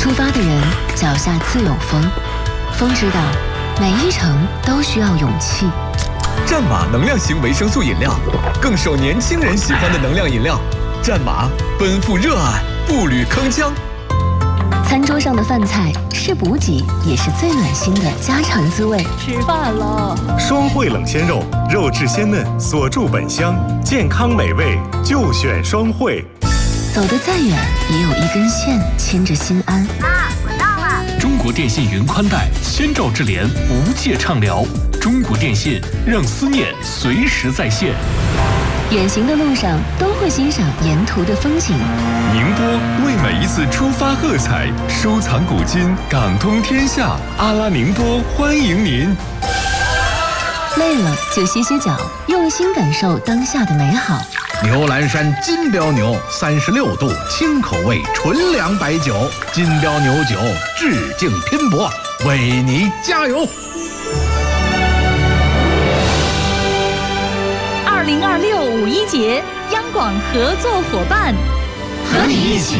出发的人脚下自有风，风知道每一程都需要勇气。 战马能量型维生素饮料，更受年轻人喜欢的能量饮料。战马奔赴热爱，步履铿锵。 餐桌上的饭菜是补给，也是最暖心的家常滋味。 吃饭了， 双汇冷鲜肉，肉质鲜嫩，锁住本香，健康美味就选双汇。 走得再远，也有一根线牵着心安。 妈，我到了。 中国电信云宽带，先兆智联，无界畅聊。中国电信让思念随时在线。 远行的路上都会欣赏沿途的风景。 宁波为每一次出发喝彩，收藏古今，港通天下。阿拉宁波欢迎您。 累了就歇歇脚，用心感受当下的美好。 牛栏山金标牛36度清口味纯粮白酒，金标牛酒致敬拼搏，为你加油。 2026五一节，央广合作伙伴， 和你一起